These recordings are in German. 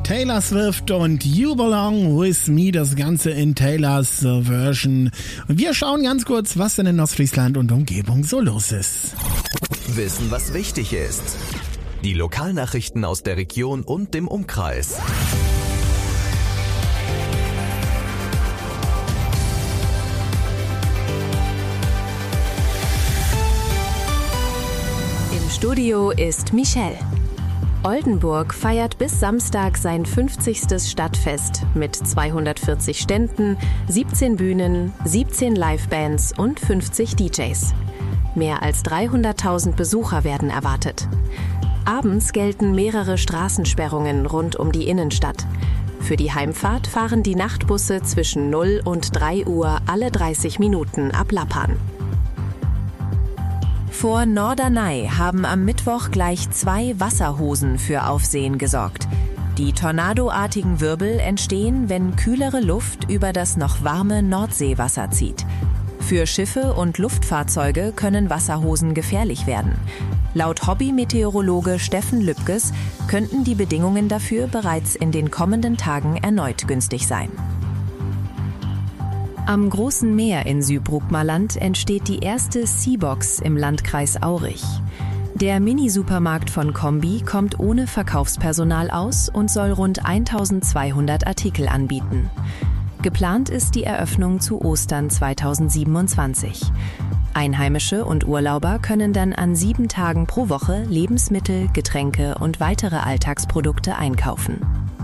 Taylor Swift und You Belong With Me, das Ganze in Taylors Version. Und wir schauen ganz kurz, was denn in Ostfriesland und Umgebung so los ist. Wissen, was wichtig ist. Die Lokalnachrichten aus der Region und dem Umkreis. Im Studio ist Michelle. Oldenburg feiert bis Samstag sein 50. Stadtfest mit 240 Ständen, 17 Bühnen, 17 Livebands und 50 DJs. Mehr als 300.000 Besucher werden erwartet. Abends gelten mehrere Straßensperrungen rund um die Innenstadt. Für die Heimfahrt fahren die Nachtbusse zwischen 0 und 3 Uhr alle 30 Minuten ab Lappan. Vor Norderney haben am Mittwoch gleich 2 Wasserhosen für Aufsehen gesorgt. Die tornadoartigen Wirbel entstehen, wenn kühlere Luft über das noch warme Nordseewasser zieht. Für Schiffe und Luftfahrzeuge können Wasserhosen gefährlich werden. Laut Hobby-Meteorologe Steffen Lübkes könnten die Bedingungen dafür bereits in den kommenden Tagen erneut günstig sein. Am Großen Meer in Südbruckmarland entsteht die erste Seabox im Landkreis Aurich. Der Mini-Supermarkt von Kombi kommt ohne Verkaufspersonal aus und soll rund 1200 Artikel anbieten. Geplant ist die Eröffnung zu Ostern 2027. Einheimische und Urlauber können dann an 7 Tagen pro Woche Lebensmittel, Getränke und weitere Alltagsprodukte einkaufen.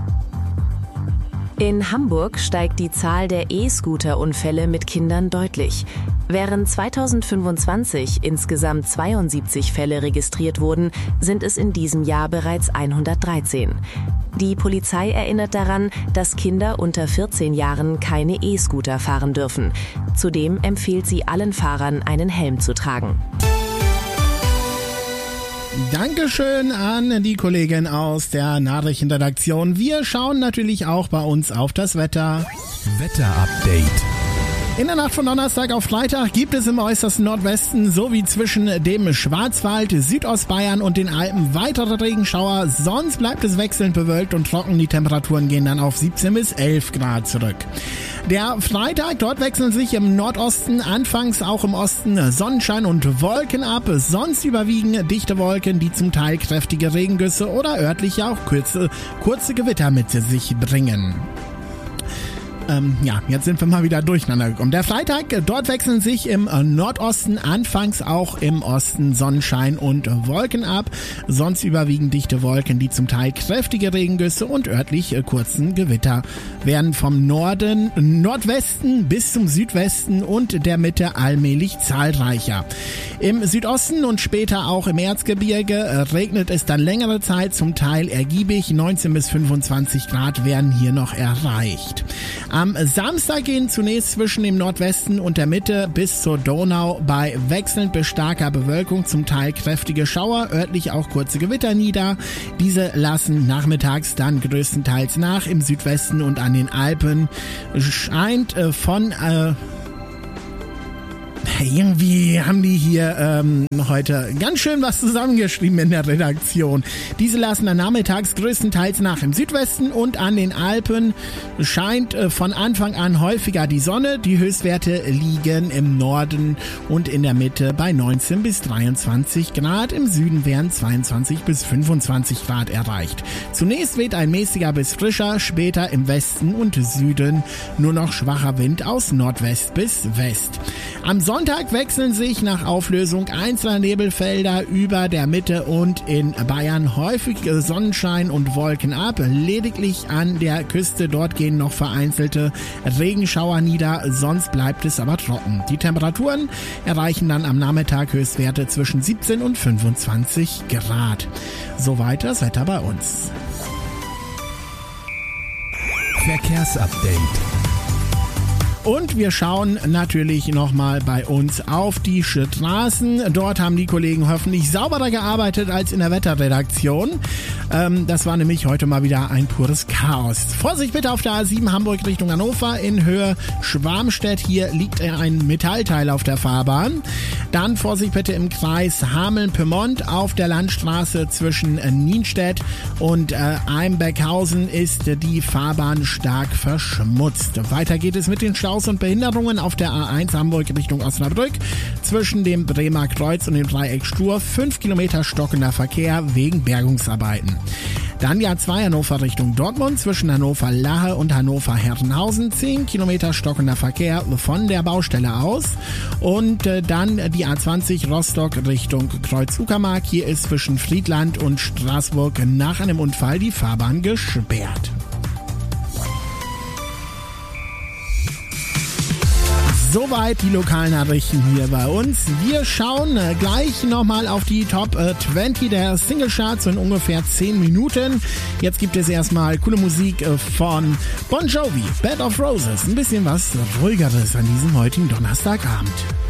In Hamburg steigt die Zahl der E-Scooter-Unfälle mit Kindern deutlich. Während 2025 insgesamt 72 Fälle registriert wurden, sind es in diesem Jahr bereits 113. Die Polizei erinnert daran, dass Kinder unter 14 Jahren keine E-Scooter fahren dürfen. Zudem empfiehlt sie allen Fahrern, einen Helm zu tragen. Dankeschön an die Kollegin aus der Nachrichtenredaktion. Wir schauen natürlich auch bei uns auf das Wetter. Wetterupdate. In der Nacht von Donnerstag auf Freitag gibt es im äußersten Nordwesten sowie zwischen dem Schwarzwald, Südostbayern und den Alpen weitere Regenschauer. Sonst bleibt es wechselnd bewölkt und trocken. Die Temperaturen gehen dann auf 17 bis 11 Grad zurück. Der Freitag, dort wechseln sich im Nordosten, anfangs auch im Osten Sonnenschein und Wolken ab. Sonst überwiegen dichte Wolken, die zum Teil kräftige Regengüsse oder örtlich auch kurze Gewitter mit sich bringen. Jetzt sind wir mal wieder durcheinander gekommen. Der Freitag, dort wechseln sich im Nordosten, anfangs auch im Osten Sonnenschein und Wolken ab. Sonst überwiegen dichte Wolken, die zum Teil kräftige Regengüsse und örtlich kurzen Gewitter werden vom Norden, Nordwesten bis zum Südwesten und der Mitte allmählich zahlreicher. Im Südosten und später auch im Erzgebirge regnet es dann längere Zeit, zum Teil ergiebig. 19 bis 25 Grad werden hier noch erreicht. Am Samstag gehen zunächst zwischen dem Nordwesten und der Mitte bis zur Donau bei wechselnd bis starker Bewölkung zum Teil kräftige Schauer, örtlich auch kurze Gewitter nieder. Diese lassen nachmittags dann größtenteils nach. Im Südwesten und an den Alpen scheint irgendwie haben die hier heute ganz schön was zusammengeschrieben in der Redaktion. Diese lassen dann nachmittags größtenteils nach. Im Südwesten und an den Alpen scheint von Anfang an häufiger die Sonne. Die Höchstwerte liegen im Norden und in der Mitte bei 19 bis 23 Grad. Im Süden werden 22 bis 25 Grad erreicht. Zunächst weht ein mäßiger bis frischer, später im Westen und Süden nur noch schwacher Wind aus Nordwest bis West. Am Sonntag wechseln sich nach Auflösung einzelner Nebelfelder über der Mitte und in Bayern häufig Sonnenschein und Wolken ab. Lediglich an der Küste, dort gehen noch vereinzelte Regenschauer nieder, sonst bleibt es aber trocken. Die Temperaturen erreichen dann am Nachmittag Höchstwerte zwischen 17 und 25 Grad. Soweit das Wetter bei uns. Verkehrsupdate. Und wir schauen natürlich nochmal bei uns auf die Straßen. Dort haben die Kollegen hoffentlich sauberer gearbeitet als in der Wetterredaktion. Das war nämlich heute mal wieder ein pures Chaos. Vorsicht bitte auf der A7 Hamburg Richtung Hannover in Höhe Schwarmstedt. Hier liegt ein Metallteil auf der Fahrbahn. Dann Vorsicht bitte im Kreis Hameln-Pyrmont auf der Landstraße zwischen Nienstedt und Eimbeckhausen ist die Fahrbahn stark verschmutzt. Weiter geht es mit den Staus und Behinderungen auf der A1 Hamburg Richtung Osnabrück zwischen dem Bremer Kreuz und dem Dreieck Stur. 5 Kilometer stockender Verkehr wegen Bergungsarbeiten. Dann die A2 Hannover Richtung Dortmund zwischen Hannover-Lahe und Hannover-Herrenhausen. 10 Kilometer stockender Verkehr von der Baustelle aus. Und dann die A20 Rostock Richtung Kreuz-Uckermark. Hier ist zwischen Friedland und Straßburg nach einem Unfall die Fahrbahn gesperrt. Soweit die Lokalnachrichten hier bei uns. Wir schauen gleich nochmal auf die Top 20 der Single-Charts in ungefähr 10 Minuten. Jetzt gibt es erstmal coole Musik von Bon Jovi, Bed of Roses. Ein bisschen was Ruhigeres an diesem heutigen Donnerstagabend.